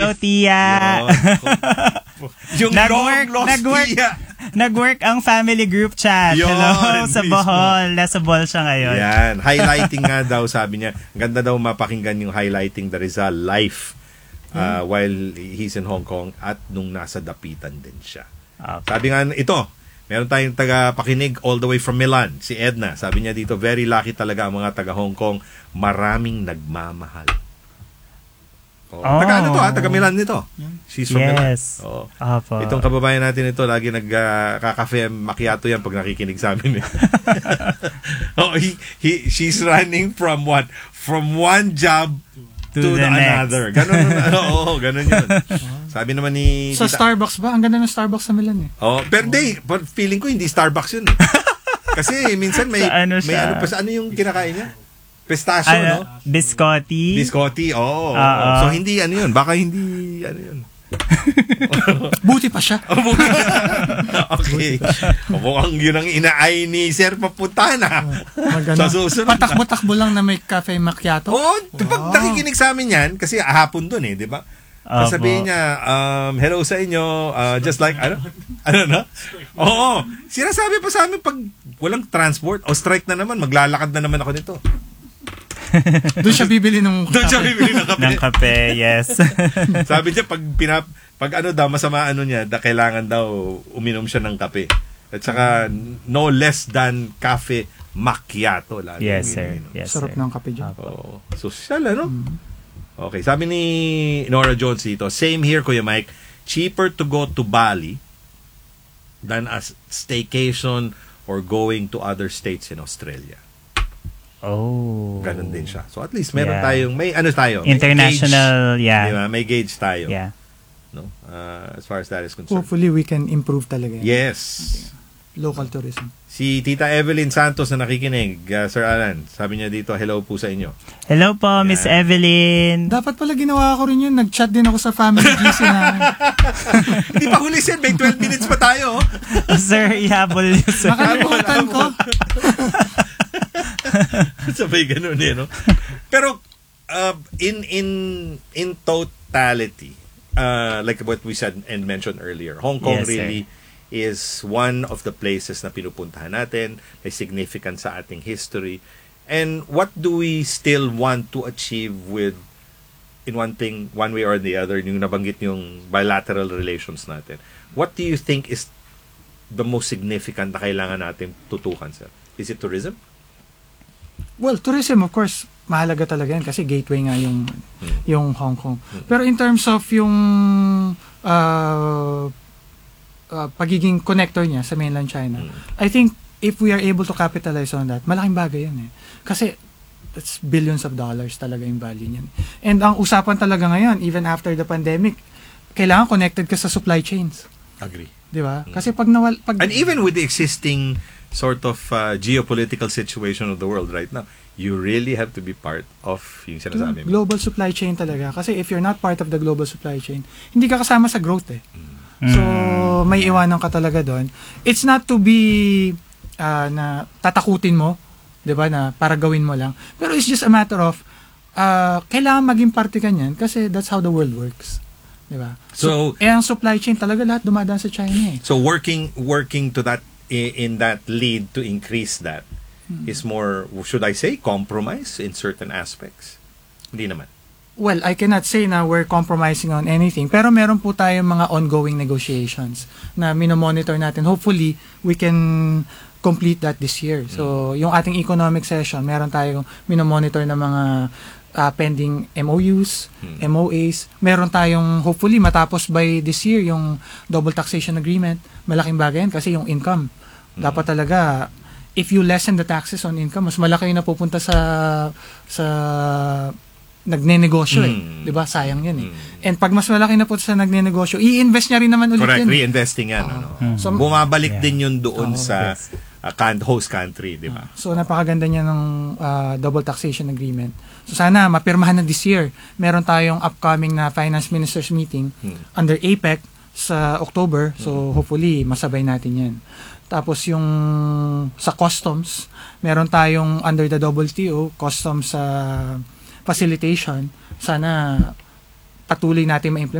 Hello, Tia. Yung nag-work ang family group chat. Yun, hello sa mismo. Bohol. Nasa Bohol siya ngayon. Yan. Highlighting nga daw, sabi niya. Ganda daw mapakinggan yung highlighting the Rizal life while he's in Hong Kong at nung nasa Dapitan din siya. Okay. Sabi nga ito, meron tayong taga-pakinig all the way from Milan, si Edna. Sabi niya dito, very lucky talaga ang mga taga-Hong Kong. Maraming nagmamahal. Taga ano to taga Milan nito. She's from Milan. Itong kababayan natin ito, lagi nagkakafe macchiato yan pag nakikinig sa amin. She's running from what? From one job to the another. Ganun yun. Sabi naman ni sa Starbucks ba? Ang ganda ng Starbucks sa Milan pero feeling ko hindi Starbucks yun. Kasi minsan may ano pa ano yung kinakain niya? Pistachio, no? Biscotti. So, hindi ano yun. Baka hindi ano yun. Buti pa siya. Okay. Mukhang yun ang inaay ni Sir papunta na. Sa susunod. Patakbo-takbo lang na may cafe macchiato. Pag nakikinig sa amin yan, kasi hapon dun di ba? Sabihin niya, hello sa inyo, just like, ano na? Sinasabi pa sa amin pag walang transport o strike na naman, maglalakad na naman ako nito. Doon siya bibili ng kape. Ng kape, yes. Sabi niya, pag ano daw, masama ano niya, kailangan daw uminom siya ng kape. At saka, no less than cafe macchiato. Yes, sir. Yes, sarap ng kape dyan. Social, ano? Okay, sabi ni Nora Jones dito, same here, Kuya Mike, cheaper to go to Bali than a staycation or going to other states in Australia. Ganun din siya. So at least meron tayong may international gauge, diba? May gauge tayo. Yeah. No? As far as that is concerned. Hopefully we can improve talaga. Yes. Local tourism. Si Tita Evelyn Santos na nakikinig, Sir Alan, sabi niya dito, hello po sa inyo. Hello po, Miss Evelyn. Dapat pala ginawa ko rin yun. Nag-chat din ako sa family GC na. Hindi pa huli, sir. May 12 minutes pa tayo. Sir, ihabol yun, sir. Makalimutan ko. Sabay ganun no? Pero in totality, like what we said and mentioned earlier, Hong Kong really is one of the places na pinupuntahan natin, may significant sa ating history. And what do we still want to achieve with in one way or the other, yung nabanggit yung bilateral relations natin? What do you think is the most significant na kailangan natin tutukan, sir? Is it tourism? Well, tourism, of course, mahalaga talaga yan kasi gateway nga yung Hong Kong. Pero in terms of yung pagiging connector niya sa mainland China, I think if we are able to capitalize on that, malaking bagay yan Kasi it's billions of dollars talaga yung value niyan. And ang usapan talaga ngayon, even after the pandemic, kailangan connected ka sa supply chains. Agree. Di ba? Kasi and even with the existing sort of geopolitical situation of the world right now, you really have to be part of yung sinasabi mo. Global supply chain talaga. Kasi if you're not part of the global supply chain, hindi ka kasama sa growth So, may iwanan ka talaga doon. It's not to be na tatakutin mo, 'di ba, na para gawin mo lang. Pero it's just a matter of kailangan maging parte ka niyan kasi that's how the world works. 'Di ba? So ang supply chain talaga lahat dumadaan sa China So working to that in that lead to increase that is more, should I say, compromise in certain aspects? Hindi naman. Well, I cannot say na we're compromising on anything, pero meron po tayong mga ongoing negotiations na minomonitor natin. Hopefully, we can complete that this year. So, yung ating economic session, meron tayong minomonitor na mga pending MOUs, MOAs. Meron tayong, hopefully, matapos by this year, yung double taxation agreement. Malaking bagay yan kasi yung income. Dapat talaga, if you lessen the taxes on income, mas malaki yung napupunta sa nagnenegosyo 'di ba? Sayang 'yan And pag mas malaki na po sa nagnenegosyo, i-invest niya rin naman ulit Correct, yan. reinvesting yan So bumabalik din yun doon sa host country, 'di ba? So napakaganda niya ng double taxation agreement. So sana mapirmahan na this year. Meron tayong upcoming na finance ministers meeting under APEC sa October. So hopefully masabay natin 'yan. Tapos yung sa customs, meron tayong under the WTO customs facilitation, sana patuloy natin ma-implement.